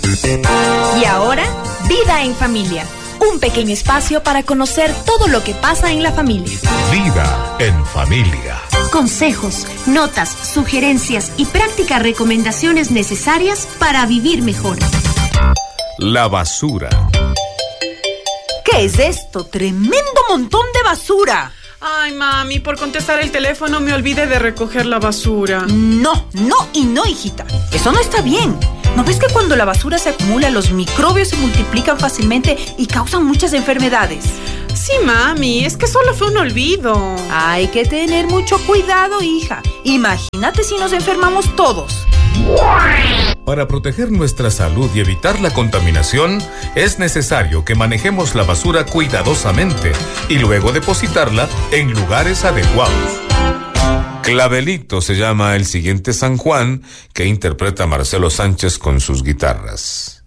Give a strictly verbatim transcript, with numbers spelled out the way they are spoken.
Y ahora, Vida en Familia. Un pequeño espacio para conocer todo lo que pasa en la familia. Vida en Familia. Consejos, notas, sugerencias y prácticas recomendaciones necesarias para vivir mejor. La basura. ¿Qué es esto? ¡Tremendo montón de basura! Ay, mami, por contestar el teléfono me olvidé de recoger la basura. No, no y no, hijita. Eso no está bien. ¿No ves que cuando la basura se acumula, los microbios se multiplican fácilmente y causan muchas enfermedades? Sí, mami, es que solo fue un olvido. Hay que tener mucho cuidado, hija. Imagínate si nos enfermamos todos. Para proteger nuestra salud y evitar la contaminación, es necesario que manejemos la basura cuidadosamente y luego depositarla en lugares adecuados. Clavelito se llama el siguiente San Juan que interpreta Marcelo Sánchez con sus guitarras.